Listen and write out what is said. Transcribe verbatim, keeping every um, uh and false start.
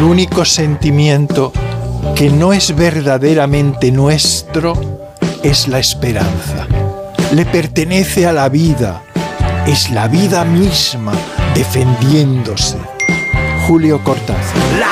el único sentimiento que no es verdaderamente nuestro es la esperanza. Le pertenece a la vida, es la vida misma defendiéndose. Julio Cortázar.